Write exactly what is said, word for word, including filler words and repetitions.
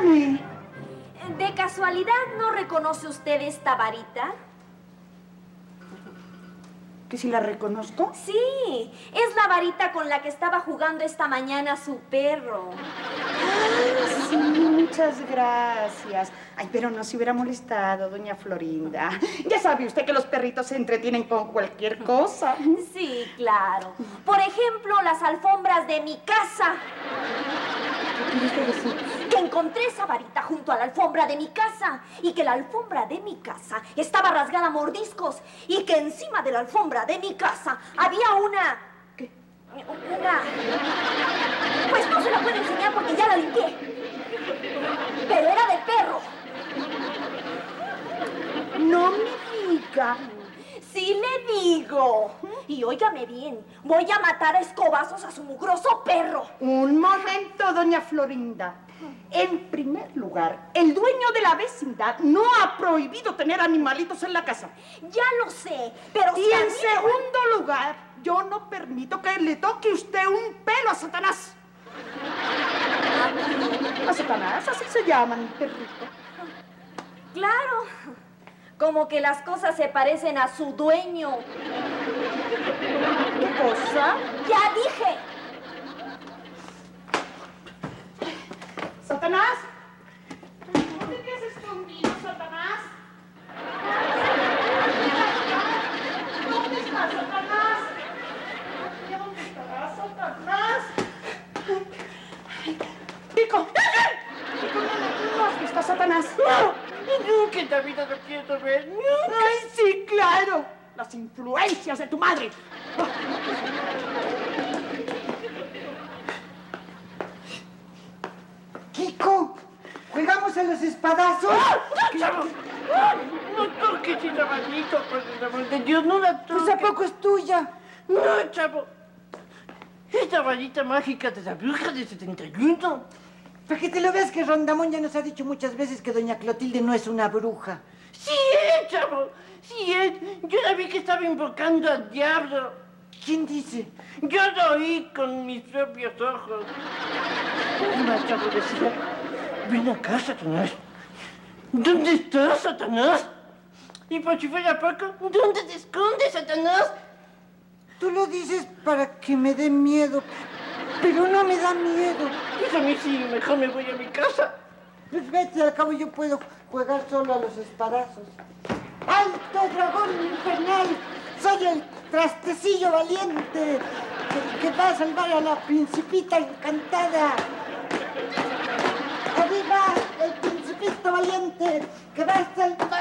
Dígame. ¿De casualidad no reconoce usted esta varita? ¿Que si la reconozco? Sí, es la varita con la que estaba jugando esta mañana su perro. Ah, sí, muchas gracias. Ay, pero no se hubiera molestado, doña Florinda. Ya sabe usted que los perritos se entretienen con cualquier cosa. Sí, claro. Por ejemplo, las alfombras de mi casa. ¿Qué quiere decir? Que encontré esa varita junto a la alfombra de mi casa y que la alfombra de mi casa estaba rasgada a mordiscos y que encima de la alfombra de mi casa había una... ¿Qué? Una... Pues no se la puedo enseñar porque ya la limpié. Pero era de perro. No me diga. Sí le digo. Y óigame bien, voy a matar a escobazos a su mugroso perro. Un momento, doña Florinda. En primer lugar, el dueño de la vecindad no ha prohibido tener animalitos en la casa. Ya lo sé, pero... Y si en mí... segundo lugar, yo no permito que le toque usted un pelo a Satanás. A Satanás, así se llama mi perrito. Claro, como que las cosas se parecen a su dueño. ¿Qué cosa? ¡Ya dije! ¡Satanás! ¿Dónde te has escondido, Satanás? ¿Dónde está Satanás? ¿Dónde estará Satanás? ¡Pico! ¡Pico, no, no has visto a Satanás! ¡No! Nunca en la vida lo quiero ver. ¡Nunca! ¡Ay, sí, claro! Las influencias de tu madre. Kiko, ¿jugamos a los espadazos? ¡Ah! ¡No, chavo! ¡Ah! No toques esa varita, por el amor de Dios, no la toques. Pues ¿a poco es tuya? No, chavo. Esa varita mágica de la bruja de setenta y uno. Para que te lo veas que Rondamón ya nos ha dicho muchas veces que doña Clotilde no es una bruja. Sí es, chavo. Sí es. Yo la vi que estaba invocando al diablo. ¿Quién dice? Yo lo oí con mis propios ojos. Una chavo decía, ven acá, Satanás. ¿Dónde estás, Satanás? Y por si fuera poco, ¿dónde te escondes, Satanás? Tú lo dices para que me dé miedo, pero no me da miedo. Pues a mí sí, mejor me voy a mi casa. Pues vete, al cabo yo puedo jugar solo a los espadazos. ¡Alto, dragón infernal! Soy el trastecillo valiente que, que va a salvar a la principita encantada. ¡Arriba, el principito valiente que va a salvar